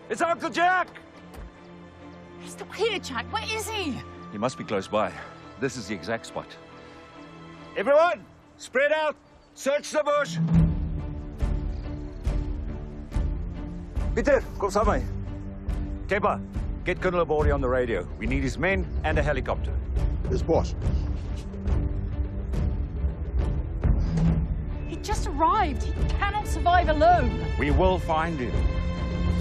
It's Uncle Jack! He's not here, Jack. Where is he? He must be close by. This is the exact spot. Everyone, spread out. Search the bush. Peter, kom saam met my. Kemba, get Colonel Abori on the radio. We need his men and a helicopter. Yes, boss. He just arrived. He cannot survive alone. We will find him.